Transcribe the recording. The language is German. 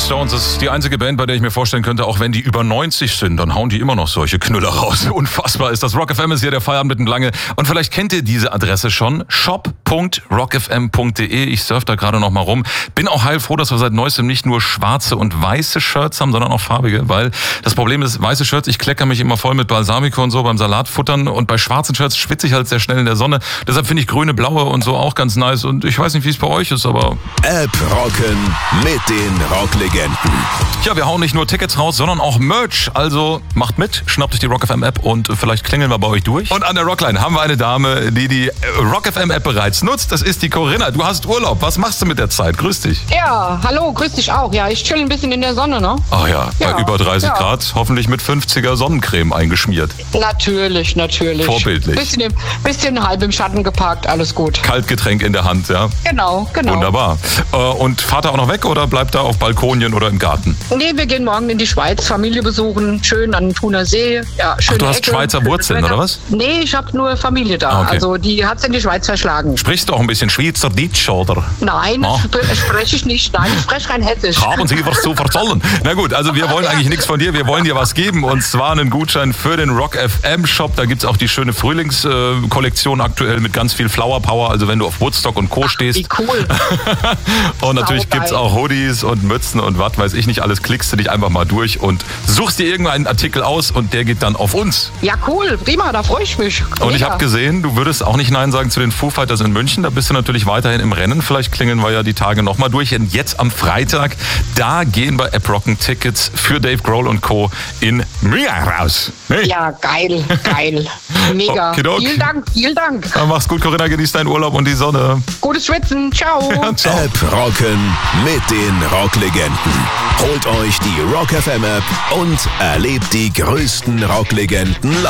Stones, das ist die einzige Band, bei der ich mir vorstellen könnte, auch wenn die über 90 sind, dann hauen die immer noch solche Knüller raus. Unfassbar ist das. Rock FM ist hier der Feierabend mit dem Lange. Und vielleicht kennt ihr diese Adresse schon. shop.rockfm.de. Ich surfe da gerade noch mal rum. Bin auch heilfroh, dass wir seit neuestem nicht nur schwarze und weiße Shirts haben, sondern auch farbige. Weil das Problem ist, weiße Shirts, ich klecker mich immer voll mit Balsamico und so beim Salatfuttern. Und bei schwarzen Shirts schwitze ich halt sehr schnell in der Sonne. Deshalb finde ich grüne, blaue und so auch ganz nice. Und ich weiß nicht, wie es bei euch ist, aber... App rocken mit den Rocklegenden. Ja, wir hauen nicht nur Tickets raus, sondern auch Merch. Also macht mit, schnappt euch die Rock FM App und vielleicht klingeln wir bei euch durch. Und an der Rockline haben wir eine Dame, die Rock FM App bereits nutzt. Das ist die Corinna. Du hast Urlaub. Was machst du mit der Zeit? Grüß dich. Ja, hallo, grüß dich auch. Ja, ich chill ein bisschen in der Sonne, ne? Ach ja, bei über 30 Grad, hoffentlich mit 50er Sonnencreme eingeschmiert. Natürlich. Vorbildlich. Bisschen halb im Schatten geparkt, alles gut. Kaltgetränk in der Hand, ja? Genau. Wunderbar. Und fahrt ihr auch noch weg oder bleibt da auf Balkonien oder im Garten? Nee, wir gehen morgen in die Schweiz, Familie besuchen, schön an den Thuner See. Ja, Ach, du hast Ecke, Schweizer Wurzeln, oder was? Nee, ich habe nur Familie da. Okay. Also die hat's in die Schweiz verschlagen. Sprichst du auch ein bisschen Schweizerdeutsch, oder? Nein, spreche ich nicht. Nein, ich spreche kein Hessisch. Haben Sie was zu verzollen? Na gut, also wir wollen eigentlich nichts von dir. Wir wollen dir was geben und zwar einen Gutschein für den Rock FM Shop. Da gibt's auch die schöne Frühlingskollektion aktuell mit ganz viel Flower Power. Also wenn du auf Woodstock und Co. stehst. Wie cool. Und natürlich gibt's auch Hoodies und Mützen und was weiß ich nicht alles. Klickst du dich einfach mal durch und suchst dir irgendeinen Artikel aus und der geht dann auf uns. Ja, cool. Prima, da freue ich mich. Und ich habe gesehen, du würdest auch nicht Nein sagen zu den Foo Fighters in München. Da bist du natürlich weiterhin im Rennen. Vielleicht klingeln wir ja die Tage nochmal durch. Und jetzt am Freitag, da gehen bei App Rocken Tickets für Dave Grohl und Co. in München raus. Hey. Ja, geil. Mega. Vielen Dank. Dann mach's gut, Corinna. Genieß deinen Urlaub und die Sonne. Gutes Schwitzen. Ciao. Ja, ciao. App rocken mit den Rocklegenden. Holt euch die Rock FM App und erlebt die größten Rocklegenden live.